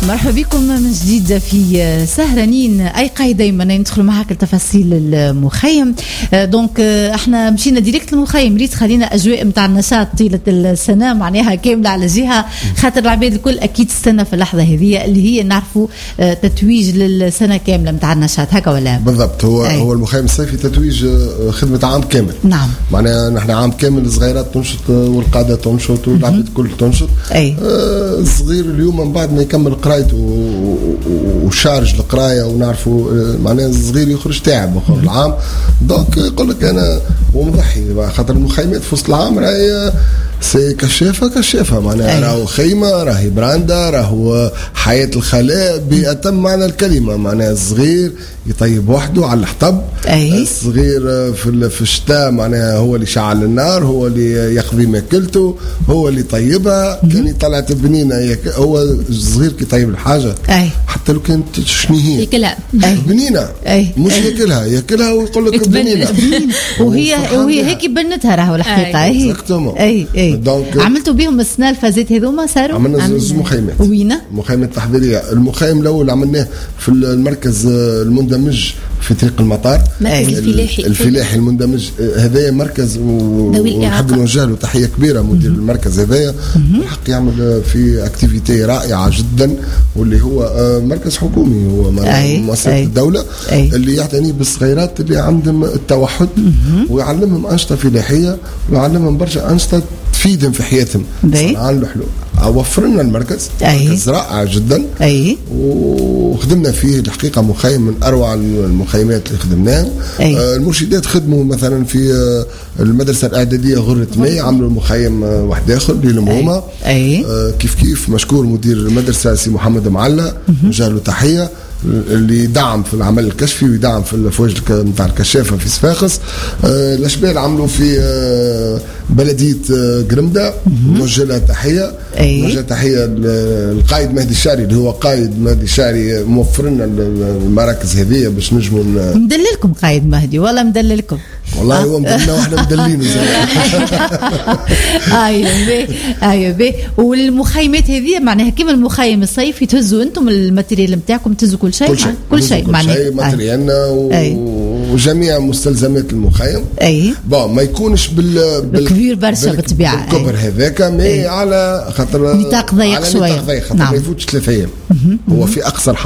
مرحبا بكم من جديد في سهرانين. اي قاعده دائما ندخل معك لتفاصيل المخيم. دونك احنا مشينا ديريكت المخيم، ريت خلينا اجواء نتاع النشاط طيله السنه معناها كامله على جهه، خاطر العباد الكل اكيد استنى في اللحظه هذه اللي هي نعرفوا تتويج للسنه كامله نتاع النشاط، هكا ولا بالضبط؟ هو المخيم الصيفي تتويج خدمه عام كامل. نعم، معناها نحن عام كامل الصغيرات تنشط والقاده تنشط والعباد الكل تنشط. الصغير اليوم من بعد ما يكمل قرايته وشارج القرايه ونعرفوا معناها الصغير يخرج تعب اخر العام، دونك يقول لك انا ومضحي خاطر المخيمات في وسط العام راهي سي كشافه معناها راهو خيمه، راهي براندا، راهو حياه الخلاء بأتم معنى الكلمه. معناها الصغير يطيب وحده على الحطب، الصغير في الشتاء معناها هو اللي يشعل النار، هو اللي يقضي ماكلته، هو اللي يطيبها. كان طلعت بنينه هو الصغير كي يطيب الحاجه حتى لو كانت شنو هي ياكلها بنينه، مش ياكلها ويقول لك بنينه وهي هيك بنتها راهو الحقيقه. اي عملتوا بهم السنه الفازات هذوما صاروا عملنا زوج مخيمات. وينه مخيمات تحضيريه. المخيم الاول عملناه في المركز المندمج في طريق المطار، الفلاحي المندمج. هذايا مركز ونحب نوجه له تحيه كبيره مدير المركز هذايا، الحق يعمل في اكتيفيتي رائعه جدا، واللي هو مركز حكومي، هو مؤسسه الدوله اللي يعتني بالصغيرات اللي عندهم التوحد ويعلمهم انشطه فلاحيه ويعلمهم برشا انشطه تفيدهم في حياتهم. صنعان له حلول. وفر لنا المركز، مركز رائع جدا، وخدمنا فيه الحقيقه مخيم من اروع المخيمات اللي خدمناها. المرشدات خدموا مثلا في المدرسه الاعداديه غرة مي، عملوا مخيم واحد اخر للمهمه. كيف مشكور مدير المدرسه سي محمد معلى، نوجه له تحيه، اللي يدعم في العمل الكشفي ويدعم في الافواج نتاع الكشافه في صفاقس. الاشبال عملوا في بلديه قرمده، نوجه لها تحيه. نوجه تحيه للقائد مهدي الشاري، اللي هو قائد مهدي الشاري موفر لنا المراكز هذه باش نجموا مدللكم قائد مهدي والله مدللكم والله. هو مدلنا واحنا مدلينه ايوه بي. والمخيمات هذه معناها كيما المخيم الصيفي تهزوا انتم الماتيريال نتاعكم، تهزوا كل شيء معناها ماتيريالنا وجميع مستلزمات المخيم. ما يكونش بالكبير برشا بالطبيعه، بالكبر هذاك على خاطر نطاق ضيق شويه، خاطر ما يفوتش 3 ايام. هو في اقصى